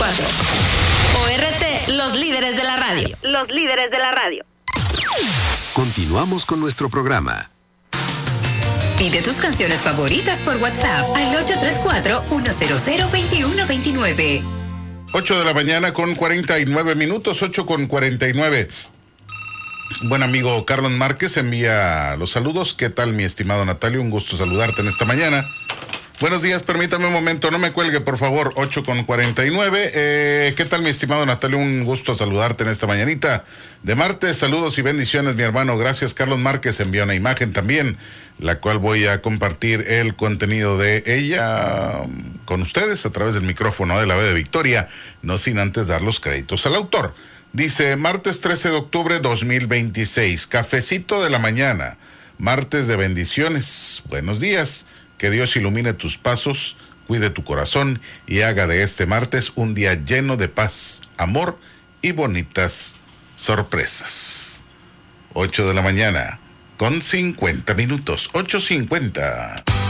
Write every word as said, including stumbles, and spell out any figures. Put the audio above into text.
cuatro. O R T, los líderes de la radio. Los líderes de la radio. Continuamos con nuestro programa. Pide tus canciones favoritas por WhatsApp al ocho tres cuatro, uno cero cero, dos uno dos nueve. ocho de la mañana con cuarenta y nueve minutos, ocho con cuarenta y nueve. Buen amigo Carlos Márquez envía los saludos. ¿Qué tal, mi estimado Natalio? Un gusto saludarte en esta mañana. Buenos días, permítame un momento, no me cuelgue, por favor, ocho con cuarenta y nueve. Eh, ¿Qué tal, mi estimado Natalio? Un gusto saludarte en esta mañanita de martes. Saludos y bendiciones, mi hermano. Gracias, Carlos Márquez. Envía una imagen también, la cual voy a compartir el contenido de ella con ustedes a través del micrófono de la B de Victoria, no sin antes dar los créditos al autor. Dice, martes trece de octubre dos mil veintiséis, cafecito de la mañana, martes de bendiciones. Buenos días. Que Dios ilumine tus pasos, cuide tu corazón y haga de este martes un día lleno de paz, amor y bonitas sorpresas. ocho de la mañana con cincuenta minutos, ocho cincuenta.